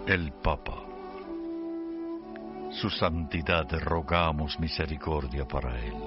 El Papa. Su Santidad, rogamos misericordia para él.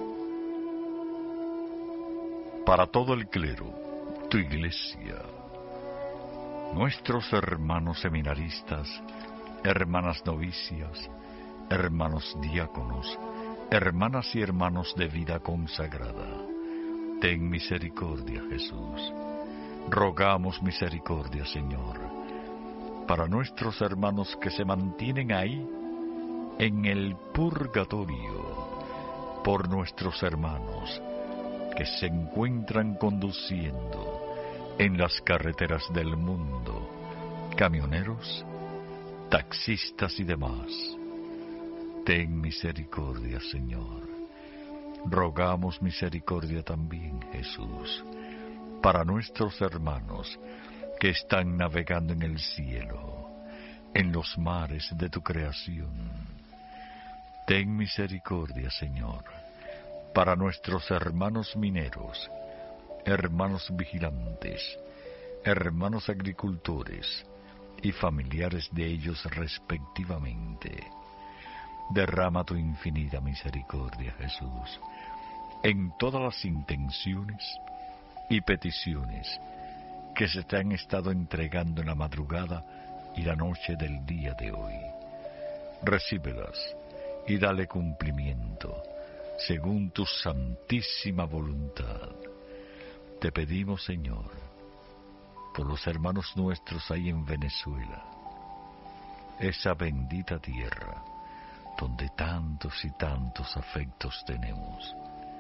Para todo el clero, tu Iglesia, nuestros hermanos seminaristas, hermanas novicias, hermanos diáconos, hermanas y hermanos de vida consagrada, ten misericordia, Jesús. Rogamos misericordia, Señor, para nuestros hermanos que se mantienen ahí, en el purgatorio, por nuestros hermanos que se encuentran conduciendo en las carreteras del mundo, camioneros, taxistas y demás. Ten misericordia, Señor. Rogamos misericordia también, Jesús, para nuestros hermanos que están navegando en el cielo, en los mares de tu creación. Ten misericordia, Señor, para nuestros hermanos mineros, hermanos vigilantes, hermanos agricultores y familiares de ellos respectivamente. Derrama tu infinita misericordia, Jesús, en todas las intenciones y peticiones que se te han estado entregando en la madrugada y la noche del día de hoy. Recíbelas y dale cumplimiento según tu santísima voluntad. Te pedimos, Señor, por los hermanos nuestros ahí en Venezuela, esa bendita tierra donde tantos y tantos afectos tenemos.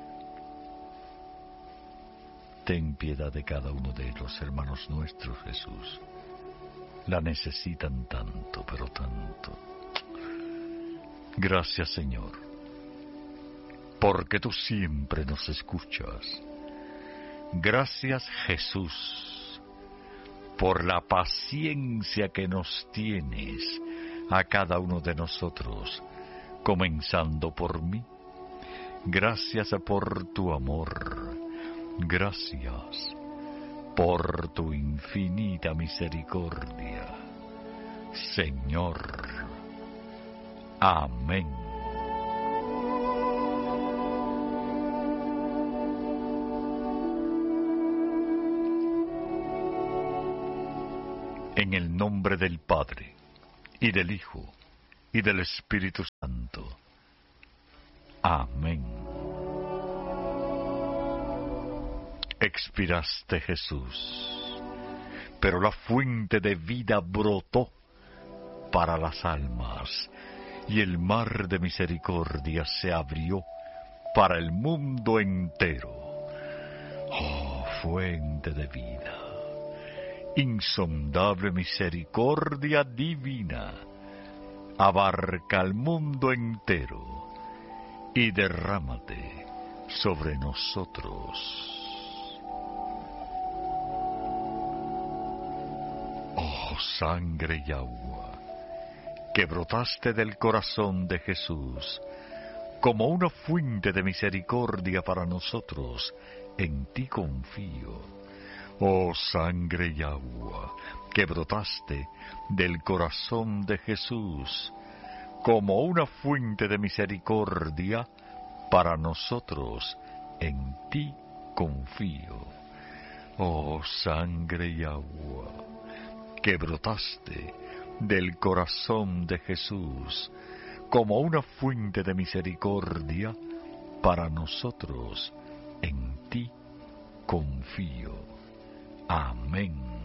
Ten piedad de cada uno de los hermanos nuestros, Jesús. La necesitan tanto, pero tanto. Gracias, Señor, porque tú siempre nos escuchas. Gracias, Jesús, por la paciencia que nos tienes a cada uno de nosotros, comenzando por mí. Gracias por tu amor. Gracias por tu infinita misericordia, Señor. Amén. En el nombre del Padre, y del Hijo, y del Espíritu Santo. Amén. Expiraste, Jesús, pero la fuente de vida brotó para las almas, y el mar de misericordia se abrió para el mundo entero. Oh, fuente de vida, insondable misericordia divina, abarca al mundo entero y derrámate sobre nosotros. Oh, sangre y agua, que brotaste del corazón de Jesús como una fuente de misericordia para nosotros, en ti confío. Oh, sangre y agua, que brotaste del corazón de Jesús como una fuente de misericordia para nosotros, en ti confío. Oh, sangre y agua, que brotaste del corazón de Jesús como una fuente de misericordia para nosotros, en ti confío. Amén.